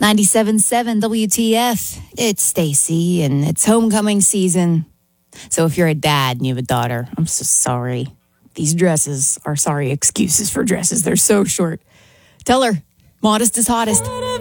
97.7 WTF. It's Stacy, and it's homecoming season. So if you're a dad and you have a daughter, I'm so sorry. These dresses are sorry excuses for dresses. They're so short. Tell her, modest is hottest.